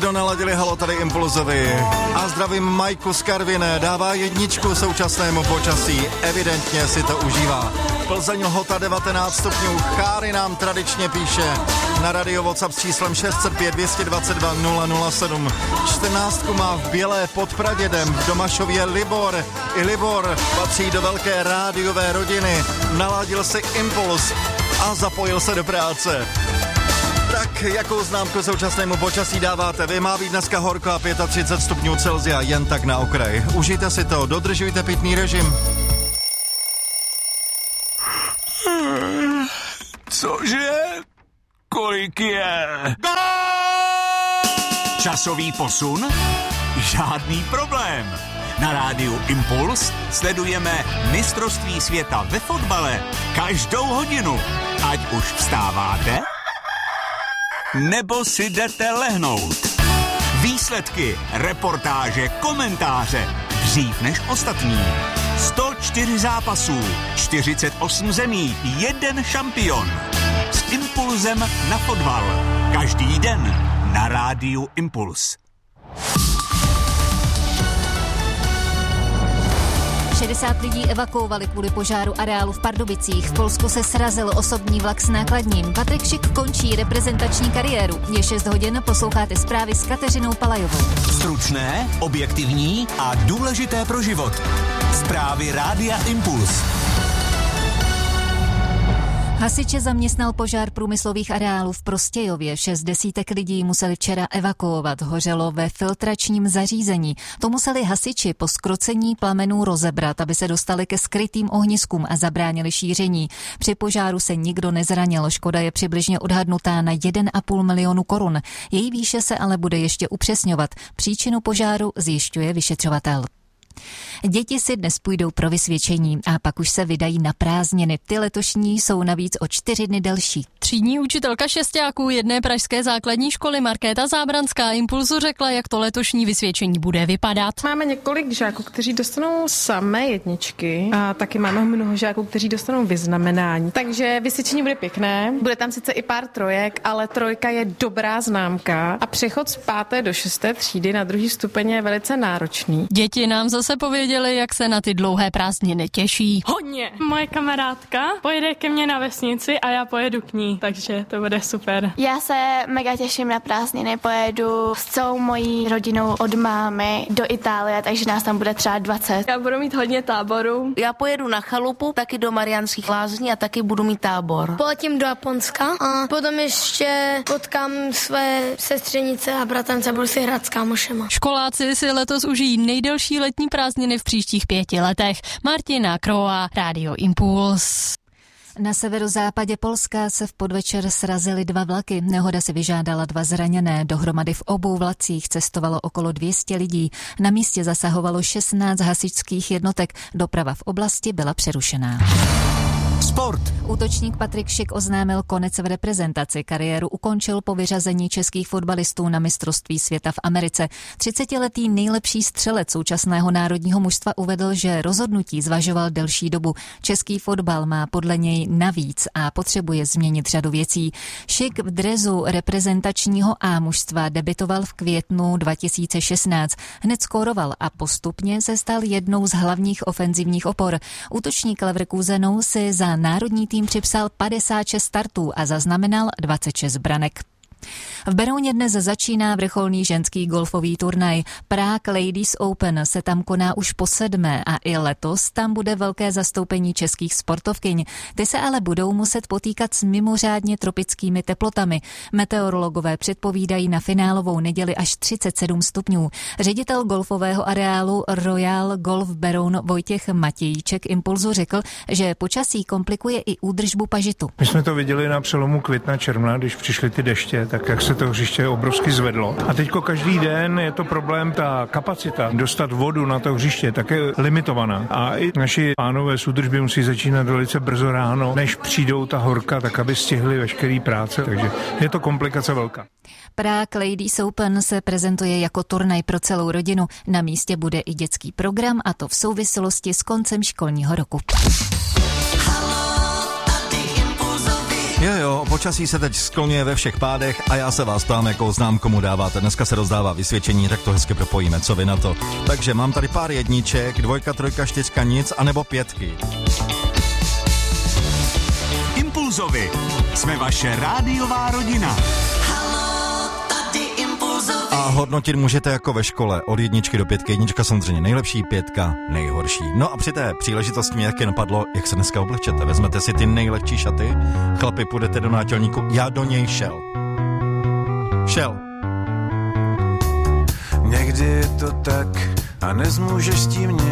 kdo naladili halo tady Impulzovi. A zdravím Majku z Karviné, dává 1 současnému počasí, evidentně si to užívá. Plzeň Lhota 19 stupňů, Cháry nám tradičně píše na radio WhatsApp s číslem 605 222 007. 14 má v Bělé pod Pradědem, v Domašově Libor. I Libor patří do velké rádiové rodiny. Naladil si Impuls a zapojil se do práce. Tak, jakou známku současnému počasí dáváte? Vy, má být dneska horko a 35 stupňů Celsia, jen tak na okraj. Užijte si to, dodržujte pitný režim. Cože? Kolik je? Časový posun? Žádný problém. Na rádiu Impuls sledujeme mistrovství světa ve fotbale každou hodinu. Ať už vstáváte, nebo si jdete lehnout. Výsledky, reportáže, komentáře dřív než ostatní. 104 zápasů, 48 zemí, 1 šampion. S Impulzem na fotbal. Každý den na rádiu Impuls. 60 lidí evakuovali kvůli požáru areálu v Pardubicích. V Polsku se srazil osobní vlak s nákladním. Patrik Šik končí reprezentační kariéru. Je 6 hodin, posloucháte zprávy s Kateřinou Palajovou. Stručné, objektivní a důležité pro život. Zprávy rádia Impuls. Hasiče zaměstnal požár průmyslových areálů v Prostějově. 6 desítek lidí museli včera evakuovat. Hořelo ve filtračním zařízení. To museli hasiči po zkrocení plamenů rozebrat, aby se dostali ke skrytým ohniskům a zabránili šíření. Při požáru se nikdo nezranil. Škoda je přibližně odhadnutá na 1,5 milionu korun. Její výše se ale bude ještě upřesňovat. Příčinu požáru zjišťuje vyšetřovatel. Děti si dnes půjdou pro vysvědčení a pak už se vydají na prázdniny. Ty letošní jsou navíc o 4 dny delší. Třídní učitelka šestáků jedné pražské základní školy Markéta Zábranská Impulzu řekla, jak to letošní vysvědčení bude vypadat. Máme několik žáků, kteří dostanou samé 1 a taky máme mnoho žáků, kteří dostanou vyznamenání. Takže vysvědčení bude pěkné. Bude tam sice i pár 3, ale 3 je dobrá známka a přechod z 5. do 6. třídy na 2. stupeň je velice náročný. Děti nám zase pověděli, jak se na ty dlouhé prázdniny těší. Hodně. Moje kamarádka pojede ke mně na vesnici a já pojedu k ní, takže to bude super. Já se mega těším na prázdniny, pojedu s celou mojí rodinou od mámy do Itálie, takže nás tam bude třeba 20. Já budu mít hodně táborů. Já pojedu na chalupu, taky do Mariánských Lázní a taky budu mít tábor. Poletím do Japonska a potom ještě potkám své sestřenice a bratrance, budu si hrát s kámošema. Školáci si letos užijí nejdelší letní prázdniny v příštích 5 letech. Martina Kroa, Radio Impuls. Na severozápadě Polska se v podvečer srazily 2 vlaky. Nehoda si vyžádala 2 zraněné. Dohromady v obou vlacích cestovalo okolo 200 lidí. Na místě zasahovalo 16 hasičských jednotek. Doprava v oblasti byla přerušená. Sport. Útočník Patrik Šik oznámil konec v reprezentaci. Kariéru ukončil po vyřazení českých fotbalistů na mistrovství světa v Americe. 30letý nejlepší střelec současného národního mužstva uvedl, že rozhodnutí zvažoval delší dobu. Český fotbal má podle něj navíc a potřebuje změnit řadu věcí. Šik v dresu reprezentačního A mužstva debitoval v květnu 2016. Hned skóroval a postupně se stal jednou z hlavních ofenzivních opor. Útočník Leverkusenu si za národní tým připsal 56 startů a zaznamenal 26 branek. V Berouně dnes začíná vrcholný ženský golfový turnaj. Prague Ladies Open se tam koná už po 7. a i letos tam bude velké zastoupení českých sportovkyň. Ty se ale budou muset potýkat s mimořádně tropickými teplotami. Meteorologové předpovídají na finálovou neděli až 37 stupňů. Ředitel golfového areálu Royal Golf Beroun Vojtěch Matějíček Impulzu řekl, že počasí komplikuje i údržbu pažitu. My jsme to viděli na přelomu května června, když přišly ty deště, tak jak se to hřiště obrovsky zvedlo. A teďko každý den je to problém, ta kapacita dostat vodu na to hřiště tak je limitovaná. A i naši pánové z údržby musí začínat velice brzo ráno, než přijdou ta horka, tak aby stihli veškerý práce, takže je to komplikace velká. Prague Ladies Open se prezentuje jako turnaj pro celou rodinu. Na místě bude i dětský program, a to v souvislosti s koncem školního roku. Jo, počasí se teď skloňuje ve všech pádech a já se vás ptám, jakou znám, komu dáváte. Dneska se rozdává vysvědčení, tak to hezky propojíme, co vy na to. Takže mám tady pár jedniček, 2, 3, 4 nic, anebo 5. Impulzovi. Jsme vaše rádiová rodina. A hodnotit můžete jako ve škole, od 1 do 5. 1 samozřejmě nejlepší, 5 nejhorší. No a při té příležitosti mě taky napadlo, jak se dneska oblečete. Vezmete si ty nejlehčí šaty, chlapi, půjdete do nátělníku, já do něj šel. Někdy je to tak a nezmůžeš s tím nic.